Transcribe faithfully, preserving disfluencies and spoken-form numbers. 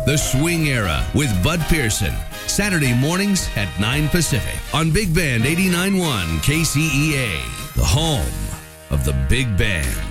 The Swing Era with Bud Pearson. Saturday mornings at nine Pacific on Big Band eighty-nine point one K C E A, the home of the big band.